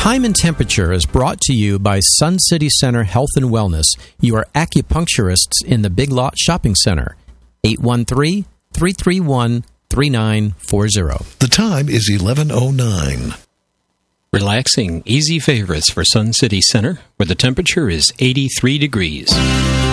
Time and Temperature is brought to you by Sun City Center Health and Wellness, your acupuncturists in the Big Lot Shopping Center. 813-331-3940. The time is 11:09. Relaxing, easy favorites for Sun City Center, where the temperature is 83 degrees.